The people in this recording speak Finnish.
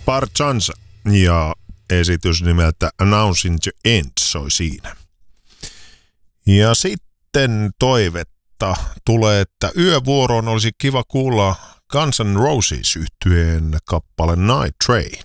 Gaspar Chanza ja esitys nimeltä Announcing the End soi siinä. Ja sitten toivetta tulee, että yövuoroon olisi kiva kuulla Guns N' Roses -yhtyeen kappale Night Train.